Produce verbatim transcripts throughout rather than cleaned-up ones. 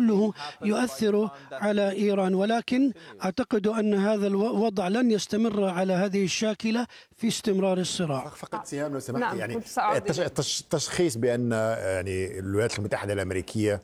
كله يؤثر على إيران، ولكن أعتقد أن هذا الوضع لن يستمر على هذه الشاكلة في استمرار الصراع. فقط سهام لو سمحت، نعم. يعني التشخيص بأن يعني الولايات المتحدة الأمريكية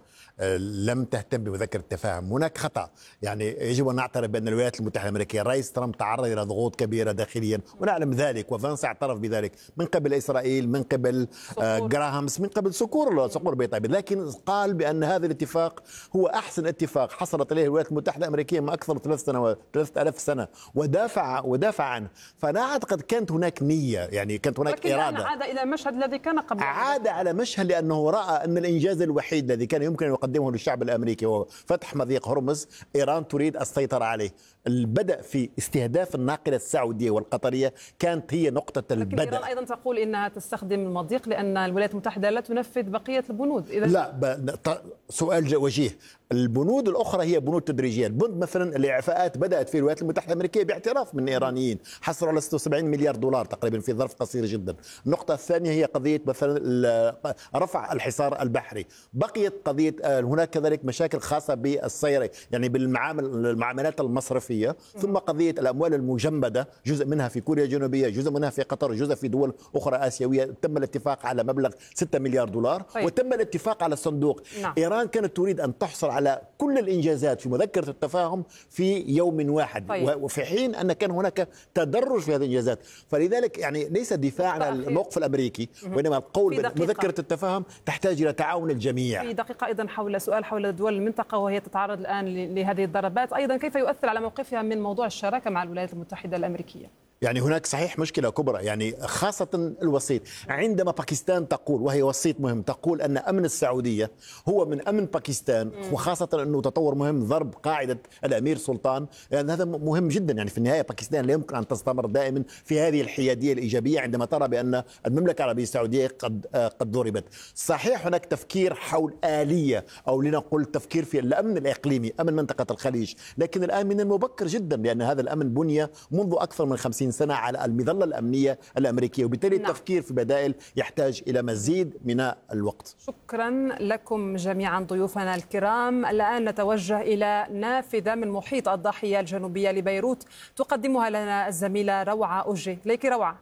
لم تهتم بمذكرة التفاهم هناك خطأ. يعني يجب أن نعترف بأن الولايات المتحدة الأمريكية رئيس ترامب تعرض إلى ضغوط كبيرة داخليا، ونعلم ذلك، وفانس اعترف بذلك من قبل إسرائيل، من قبل جراهامز، من قبل صقور صقور بيت عبيد، لكن قال بأن هذا الاتفاق هو أحسن اتفاق حصلت عليه الولايات المتحدة الأمريكية ما أكثر ثلاث سنوات ثلاثة آلاف سنة، ودافع ودافع عنه. فأنا أعتقد كانت هناك نية، يعني كانت هناك لكن إرادة. عاد إلى المشهد الذي كان قبل، عاد على مشهد لأنه رأى أن الإنجاز الوحيد الذي كان يمكن أن يقدمه للشعب الأمريكي هو فتح مضيق هرمز. إيران تريد السيطرة عليه. البدء في استهداف الناقلة السعودية والقطرية كانت هي نقطة البدء. لكن إيران أيضا تقول إنها تستخدم المضيق لأن الولايات المتحدة لا تنفذ بقية البنود. إذا لا ب... سؤال وجيه. البنود الأخرى هي بنود تدريجية. البند مثلا الإعفاءات بدأت في الولايات المتحدة الأمريكية باعتراف من إيرانيين، حصلوا على ستة وسبعين مليار دولار تقريبا في ظرف قصير جدا. النقطة الثانية هي قضية مثلا رفع الحصار البحري. بقيت قضية هناك كذلك مشاكل خاصة بالصيرة، يعني بالمعامل المعاملات المصرفية، ثم قضية الأموال المجمدة، جزء منها في كوريا الجنوبية، جزء منها في قطر، جزء في دول أخرى آسيوية. تم الاتفاق على مبلغ ستة مليار دولار. طيب. وتم الاتفاق على الصندوق. نعم. إيران كانت تريد أن تحصل على كل الإنجازات في مذكرة التفاهم في يوم واحد. طيب. وفي حين أن كان هناك تدرج في هذه الإنجازات. فلذلك يعني ليس دفاع عن الموقف الأمريكي، وإنما القول بمذكرة التفاهم تحتاج إلى تعاون الجميع. في دقيقة أيضا حول سؤال حول دول المنطقة وهي تتعرض الآن لهذه الضربات، أيضا كيف يؤثر على موقفها من موضوع الشراكة مع الولايات المتحدة الأمريكية؟ يعني هناك صحيح مشكلة كبرى، يعني خاصة الوسيط. عندما باكستان تقول، وهي وسيط مهم، تقول أن أمن السعودية هو من أمن باكستان، وخاصة أنه تطور مهم ضرب قاعدة الأمير سلطان، يعني هذا مهم جدا. يعني في النهاية باكستان لا يمكن أن تستمر دائما في هذه الحيادية الإيجابية عندما ترى بأن المملكة العربية السعودية قد قد ضربت. صحيح هناك تفكير حول آلية، أو لنقول تفكير في الأمن الإقليمي، أمن منطقة الخليج، لكن الآن من المبكر جدا، لأن هذا الأمن بني منذ أكثر من خمسين سنة على المظلة الأمنية الأمريكية، وبالتالي نعم. التفكير في بدائل يحتاج إلى مزيد من الوقت. شكرا لكم جميعا ضيوفنا الكرام. الآن نتوجه إلى نافذة من محيط الضاحية الجنوبية لبيروت تقدمها لنا الزميلة روعة أوجي. ليك روعة.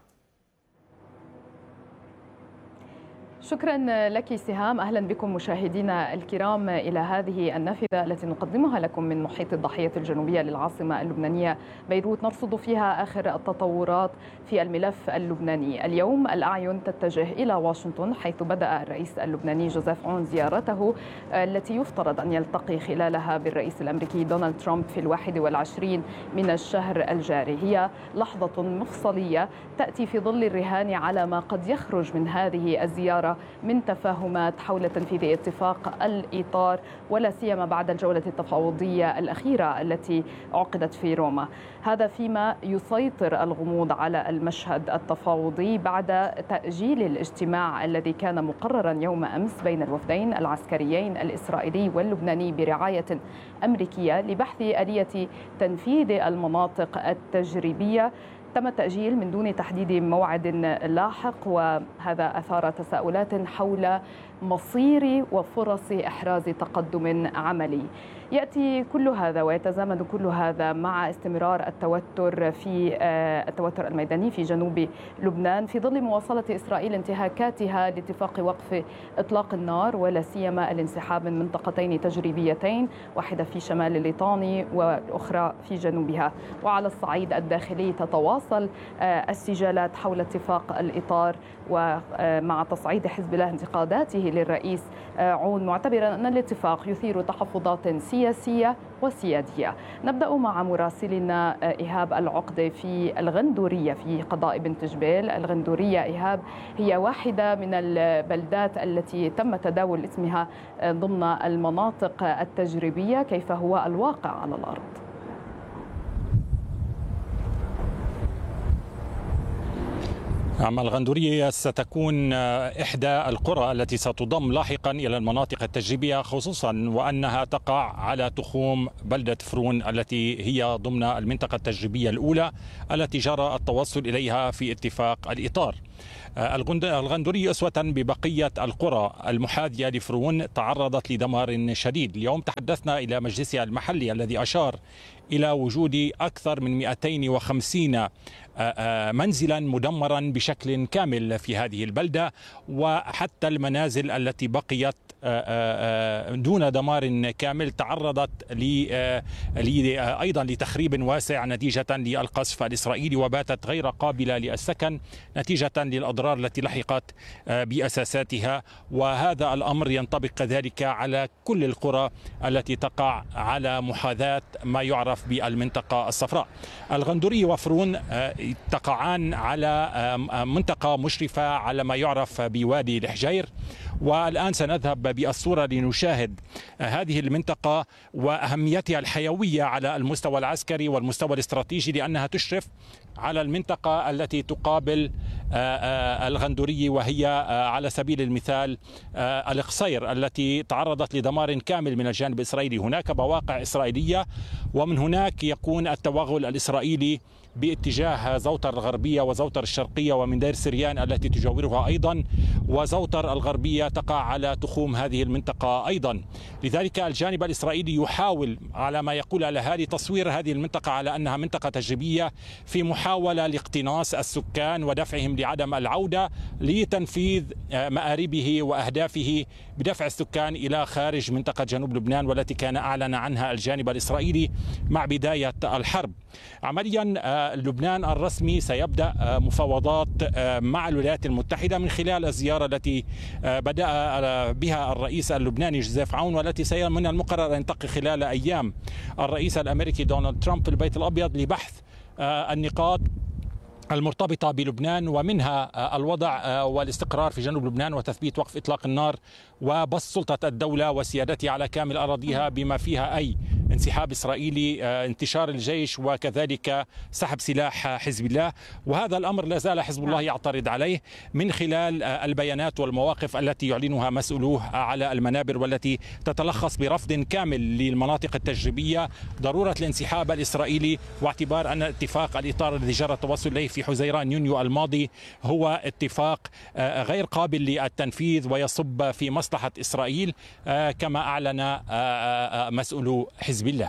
شكرا لك سهام. أهلا بكم مشاهدينا الكرام إلى هذه النافذة التي نقدمها لكم من محيط الضاحية الجنوبية للعاصمة اللبنانية بيروت، نرصد فيها آخر التطورات في الملف اللبناني. اليوم الأعين تتجه إلى واشنطن، حيث بدأ الرئيس اللبناني جوزيف عون زيارته التي يفترض أن يلتقي خلالها بالرئيس الأمريكي دونالد ترامب في الواحد والعشرين من الشهر الجاري. هي لحظة مفصلية تأتي في ظل الرهان على ما قد يخرج من هذه الزيارة من تفاهمات حول تنفيذ اتفاق الإطار، ولا سيما بعد الجولة التفاوضية الأخيرة التي عقدت في روما. هذا فيما يسيطر الغموض على المشهد التفاوضي بعد تأجيل الاجتماع الذي كان مقررا يوم أمس بين الوفدين العسكريين الإسرائيلي واللبناني برعاية أمريكية لبحث آلية تنفيذ المناطق التجريبية. تم التأجيل من دون تحديد موعد لاحق، وهذا أثار تساؤلات حول مصير وفرص إحراز تقدم عملي. يأتي كل هذا ويتزامن كل هذا مع استمرار التوتر في التوتر الميداني في جنوب لبنان في ظل مواصلة إسرائيل انتهاكاتها لاتفاق وقف إطلاق النار، ولا سيما الانسحاب من منطقتين تجريبيتين، واحدة في شمال الليطاني والأخرى في جنوبها. وعلى الصعيد الداخلي تتواصل السجالات حول اتفاق الإطار، ومع تصعيد حزب الله انتقاداته للرئيس عون، معتبرا أن الاتفاق يثير تحفظات سياسية وسيادية. نبدأ مع مراسلنا إيهاب العقدة في الغندورية في قضاء بنت جبيل. الغندورية إيهاب هي واحدة من البلدات التي تم تداول اسمها ضمن المناطق التجريبية، كيف هو الواقع على الأرض؟ نعم، الغندورية ستكون إحدى القرى التي ستضم لاحقا إلى المناطق التجريبية، خصوصا وأنها تقع على تخوم بلدة فرون التي هي ضمن المنطقة التجريبية الأولى التي جرى التوصل إليها في اتفاق الإطار. الغندورية أسوة ببقية القرى المحاذية لفرون تعرضت لدمار شديد. اليوم تحدثنا إلى مجلسها المحلي الذي أشار إلى وجود أكثر من مئتين وخمسين منزلا مدمرا بشكل كامل في هذه البلدة، وحتى المنازل التي بقيت دون دمار كامل تعرضت أيضا لتخريب واسع نتيجة للقصف الإسرائيلي، وباتت غير قابلة للسكن نتيجة للأضرار التي لحقت بأساساتها. وهذا الأمر ينطبق كذلك على كل القرى التي تقع على محاذاة ما يعرف بالمنطقة الصفراء. الغندورية وفرون تقعان على منطقة مشرفة على ما يعرف بوادي الحجير، والآن سنذهب بالصورة لنشاهد هذه المنطقة وأهميتها الحيوية على المستوى العسكري والمستوى الاستراتيجي، لأنها تشرف على المنطقة التي تقابل الغندورية، وهي على سبيل المثال القصير التي تعرضت لدمار كامل من الجانب الإسرائيلي. هناك مواقع إسرائيلية، ومن هناك يكون التوغل الإسرائيلي باتجاه زوتر الغربية وزوتر الشرقية ومن دير سريان التي تجاورها أيضا، وزوتر الغربية تقع على تخوم هذه المنطقة أيضا. لذلك الجانب الإسرائيلي يحاول على ما يقول الأهالي تصوير هذه المنطقة على أنها منطقة تجريبية في محاولة لاقتناص السكان ودفعهم لعدم العودة لتنفيذ مآربه وأهدافه بدفع السكان إلى خارج منطقة جنوب لبنان، والتي كان أعلن عنها الجانب الإسرائيلي مع بداية الحرب. عمليا لبنان الرسمي سيبدأ مفاوضات مع الولايات المتحدة من خلال الزيارة التي بدأ بها الرئيس اللبناني جوزيف عون، والتي من المقرر أن تنتقل خلال أيام الرئيس الأمريكي دونالد ترامب في البيت الأبيض لبحث النقاط المرتبطة بلبنان، ومنها الوضع والاستقرار في جنوب لبنان وتثبيت وقف إطلاق النار وبسط سلطة الدولة وسيادتها على كامل أراضيها، بما فيها أي انسحاب إسرائيلي، انتشار الجيش، وكذلك سحب سلاح حزب الله. وهذا الأمر لا زال حزب الله يعترض عليه من خلال البيانات والمواقف التي يعلنها مسؤولوه على المنابر، والتي تتلخص برفض كامل للمناطق التجريبية، ضرورة الانسحاب الإسرائيلي، واعتبار أن اتفاق الإطار الذي جرى التوصل إليه في حزيران يونيو الماضي هو اتفاق غير قابل للتنفيذ ويصب في مصلحة إسرائيل كما أعلن مسؤولو حزب الله.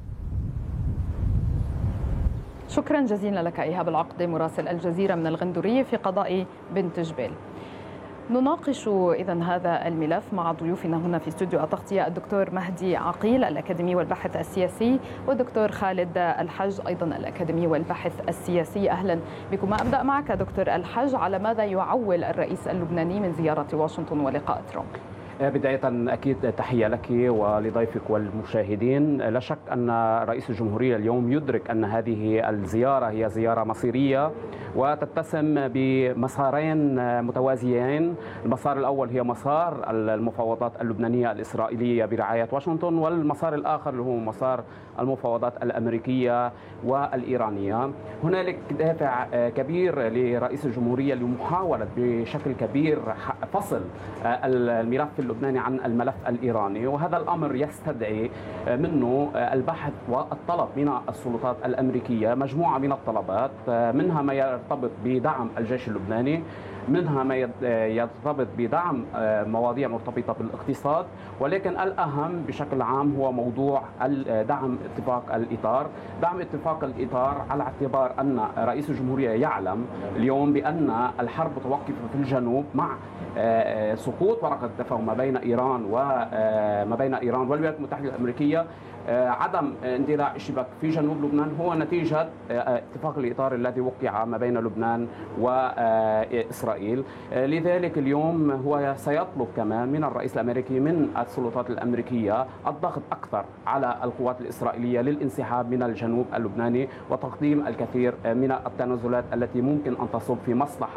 شكرا جزيلا لك إيهاب العقد مراسل الجزيرة من الغندورية في قضاء بنت جبيل. نناقش إذن هذا الملف مع ضيوفنا هنا في استوديو التغطية، الدكتور مهدي عقيل الأكاديمي والباحث السياسي، والدكتور خالد الحج أيضا الأكاديمي والباحث السياسي. أهلا بكم. أبدأ معك دكتور الحج، على ماذا يعول الرئيس اللبناني من زيارة واشنطن ولقاء ترامب؟ بداية أكيد تحية لك ولضيفك والمشاهدين. لا شك أن رئيس الجمهورية اليوم يدرك أن هذه الزيارة هي زيارة مصيرية وتتسم بمسارين متوازيين. المسار الأول هي مسار المفاوضات اللبنانية الإسرائيلية برعاية واشنطن، والمسار الآخر اللي هو مسار المفاوضات الأمريكية والإيرانية. هنالك دافع كبير لرئيس الجمهورية لمحاولة بشكل كبير فصل الملف اللبناني عن الملف الإيراني، وهذا الأمر يستدعي منه البحث والطلب من السلطات الأمريكية مجموعة من الطلبات، منها ما يرتبط بدعم الجيش اللبناني، منها ما يرتبط بدعم مواضيع مرتبطة بالاقتصاد، ولكن الأهم بشكل عام هو موضوع دعم اتفاق الإطار. دعم اتفاق الإطار على اعتبار أن رئيس الجمهورية يعلم اليوم بأن الحرب توقف في الجنوب مع سقوط ورقة التفاهم ما بين إيران وما بين إيران والولايات المتحدة الأمريكية. عدم اندلاع الشباك في جنوب لبنان هو نتيجة اتفاق الإطار الذي وقع ما بين لبنان وإسرائيل. لذلك اليوم هو سيطلب كمان من الرئيس الأمريكي من السلطات الأمريكية الضغط أكثر على القوات الإسرائيلية للانسحاب من الجنوب اللبناني وتقديم الكثير من التنازلات التي ممكن أن تصب في مصلحة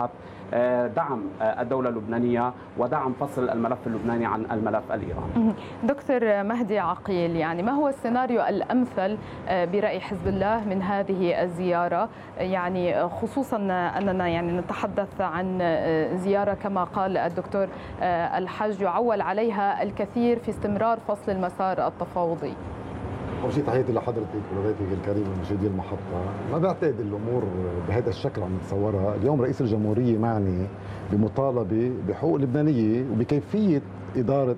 دعم الدولة اللبنانية ودعم فصل الملف اللبناني عن الملف الإيراني. دكتور مهدي عقيل، يعني ما هو السيناريو الأمثل برأي حزب الله من هذه الزيارة، يعني خصوصا أننا يعني نتحدث عن زيارة كما قال الدكتور الحج يعول عليها الكثير في استمرار فصل المسار التفاوضي؟ أول شيء تحياتي لحضرتك ولضيفك الكريم ومشاهدي المحطة. ما بعتقد الأمور بهذا الشكل عم نتصورها. اليوم رئيس الجمهورية معني بمطالبة بحقوق لبنانية وبكيفية إدارة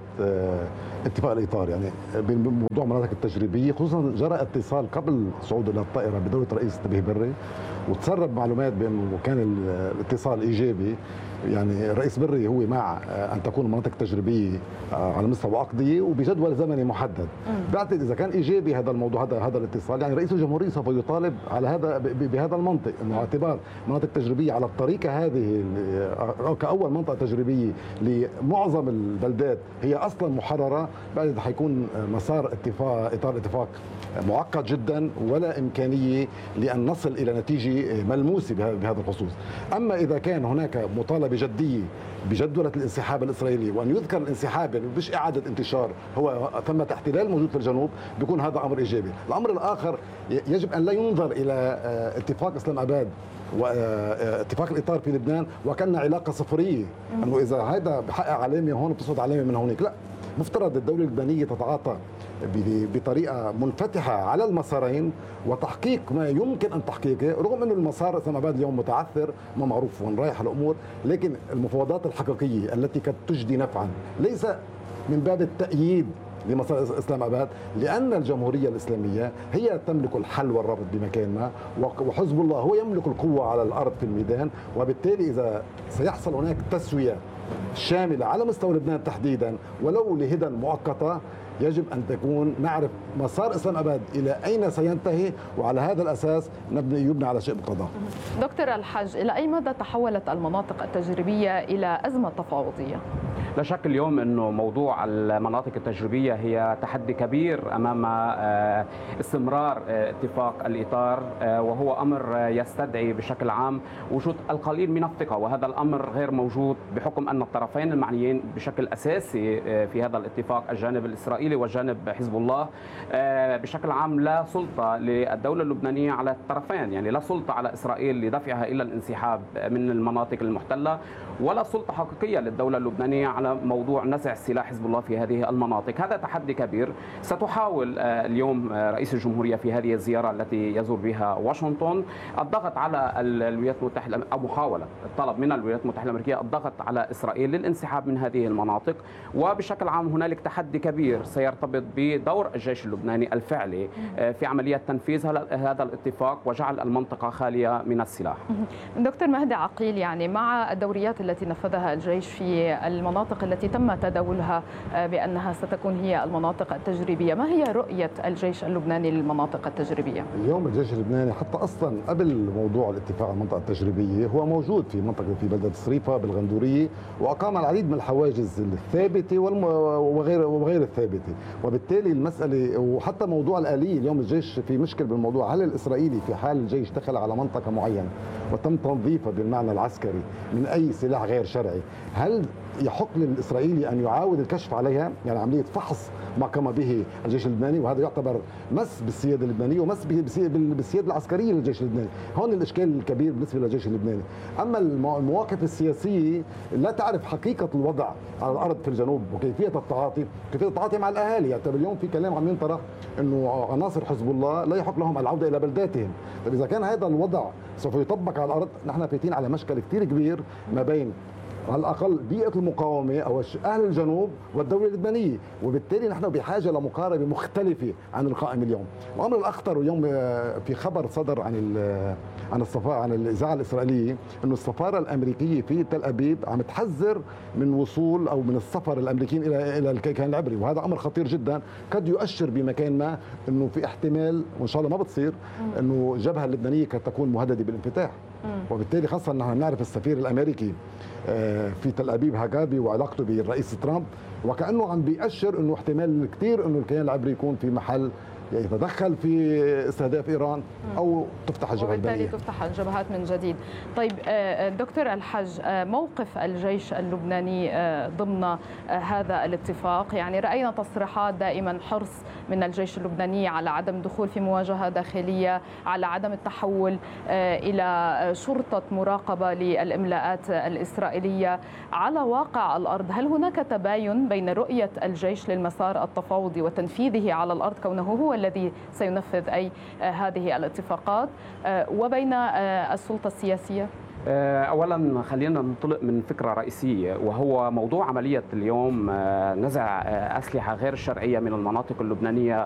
اتفاق الإطار، يعني بموضوع مناطق التجريبية، خصوصا جرى اتصال قبل صعود إلى الطائرة بدولة رئيس تبيه بري وتسرب معلومات بأنه كان الاتصال إيجابي. يعني الرئيس بري هو مع أن تكون المناطق التجريبية على مستوى عقدي وبجدول زمني محدد. بعتقد إذا كان إيجابي هذا الموضوع، هذا هذا الاتصال، يعني رئيس الجمهورية سوف يطالب على هذا بهذا المنطق، انه اعتبار مناطق تجريبيه على الطريقه هذه كاول منطقه تجريبيه لمعظم البلدات هي اصلا محرره، بعد حيكون مسار اتفاق اطار اتفاق معقد جدا ولا امكانيه لان نصل الى نتيجه ملموسه بهذا الخصوص. اما اذا كان هناك مطالبه جديه بجدولة الانسحاب الإسرائيلي، وأن يذكر الانسحاب يعني مش إعادة انتشار، هو ثمة احتلال موجود في الجنوب، بيكون هذا أمر إيجابي. الأمر الآخر يجب أن لا ينظر إلى اتفاق إسلام أباد واتفاق الإطار في لبنان وكأن علاقة صفرية، أنه إذا هذا بحقق علامة هون بتصعد علامة من هونيك. لا، مفترض الدولة اللبنانية تتعاطى بطريقة منفتحة على المسارين وتحقيق ما يمكن أن تحقيقه، رغم أنه المسار إسلام أباد اليوم متعثر، ما معروف وين رايح الأمور، لكن المفاوضات الحقيقية التي قد تجدي نفعا ليس من باب التأييد لمسار إسلام أباد، لأن الجمهورية الإسلامية هي تملك الحل والربط بمكان ما، وحزب الله هو يملك القوة على الأرض في الميدان. وبالتالي إذا سيحصل هناك تسوية شاملة على مستوى لبنان تحديدا ولو لهدى مؤقتة، يجب أن تكون نعرف مسار إسلام أباد إلى أين سينتهي، وعلى هذا الأساس نبني يبنى على شيء القضاء. دكتور الحج، إلى أي مدى تحولت المناطق التجريبية إلى أزمة تفاوضية؟ لا شك اليوم أنه موضوع المناطق التجريبية هي تحدي كبير أمام استمرار اتفاق الإطار، وهو أمر يستدعي بشكل عام وجود القليل من الثقة، وهذا الأمر غير موجود بحكم أن الطرفين المعنيين بشكل أساسي في هذا الاتفاق، الجانب الإسرائيلي والجانب حزب الله، بشكل عام لا سلطة للدولة اللبنانية على الطرفين، يعني لا سلطة على إسرائيل لدفعها إلى الانسحاب من المناطق المحتلة، ولا سلطة حقيقية للدولة اللبنانية على موضوع نزع سلاح حزب الله في هذه المناطق. هذا تحدي كبير. ستحاول اليوم رئيس الجمهورية في هذه الزيارة التي يزور بها واشنطن الضغط على الولايات المتحدة، أو محاولة الطلب من الولايات المتحدة الأمريكية الضغط على إسرائيل للانسحاب من هذه المناطق. وبشكل عام هنالك تحدي كبير سيرتبط بدور الجيش اللبناني الفعلي في عملية تنفيذ هذا الاتفاق وجعل المنطقة خالية من السلاح. دكتور مهدي عقيل، يعني مع الدوريات التي نفذها الجيش في المناطق التي تم تداولها بأنها ستكون هي المناطق التجريبية، ما هي رؤية الجيش اللبناني للمناطق التجريبية؟ اليوم الجيش اللبناني حتى أصلا قبل موضوع الاتفاق على المنطقة التجريبية هو موجود في منطقة في بلدة صريفة بالغندورية، وأقام العديد من الحواجز الثابتة وغير وغير الثابتة. وبالتالي المسألة وحتى موضوع الآلية، اليوم الجيش في مشكل بالموضوع. هل الإسرائيلي في حال الجيش دخل على منطقة معينة وتم تنظيفها بالمعنى العسكري من أي سلاح غير شرعي، هل يحق للإسرائيلي أن يعاود الكشف عليها؟ يعني عملية فحص ما قام به الجيش اللبناني، وهذا يعتبر مس بالسيادة اللبنانية ومس بالسيادة العسكرية للجيش اللبناني. هون الإشكال الكبير بالنسبة للجيش اللبناني. أما المواقف السياسية لا تعرف حقيقة الوضع على الأرض في الجنوب وكيفية التعاطي، كيفية التعاطي مع الأهالي. يعني اليوم في كلام عم ينطرح إنه عناصر حزب الله لا يحق لهم العودة إلى بلداتهم. طيب إذا كان هذا الوضع سوف يطبق على الأرض، نحن فايتين على مشكل كثير كبير ما بين على الأقل بيئة المقاومة أو أهل الجنوب والدولة اللبنانية، وبالتالي نحن بحاجة لمقاربة مختلفة عن القائم اليوم. الأمر الأخطر اليوم في خبر صدر عن عن السفارة عن الإذاعة الإسرائيلية إنه السفارة الأمريكية في تل أبيب عم تحذر من وصول أو من السفر الأمريكيين إلى إلى الكيان العبري، وهذا أمر خطير جدا قد يؤشر بمكان ما إنه في احتمال، وإن شاء الله ما بتصير، إنه الجبهة اللبنانية قد تكون مهددة بالانفتاح. وبالتالي خاصة نحن نعرف السفير الأمريكي في تل أبيب هاجابي وعلاقته بالرئيس ترامب، وكأنه عم بيأشر إنه احتمال كثير إنه الكيان العبري يكون في محل يتدخل في استهداف إيران أو تفتح الجبهات وبالتالي البرية. تفتح الجبهات من جديد. طيب دكتور الحج، موقف الجيش اللبناني ضمن هذا الاتفاق، يعني رأينا تصريحات دائما حرص من الجيش اللبناني على عدم الدخول في مواجهة داخلية، على عدم التحول إلى شرطة مراقبة للإملاءات الإسرائيلية. على واقع الأرض هل هناك تباين بين رؤية الجيش للمسار التفاوضي وتنفيذه على الأرض كونه هو الذي سينفذ أي هذه الاتفاقات وبين السلطة السياسية؟ أولا خلينا ننطلق من فكرة رئيسية، وهو موضوع عملية اليوم نزع أسلحة غير شرعية من المناطق اللبنانية